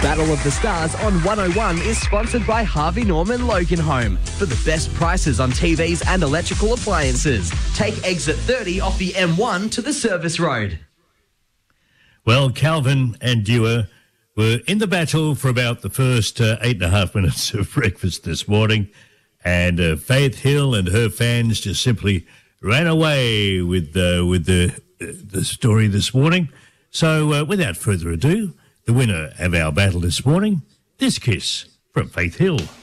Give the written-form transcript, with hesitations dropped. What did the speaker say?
Battle of the Stars on 101 is sponsored by Harvey Norman Logan Home for the best prices on TVs and electrical appliances. Take exit 30 off the M1 to the service road. Well, Calvin and Dewar were in the battle for about the first 8.5 minutes of breakfast this morning, and Faith Hill and her fans just simply ran away with the story this morning. So without further ado, the winner of our battle this morning, This Kiss from Faith Hill.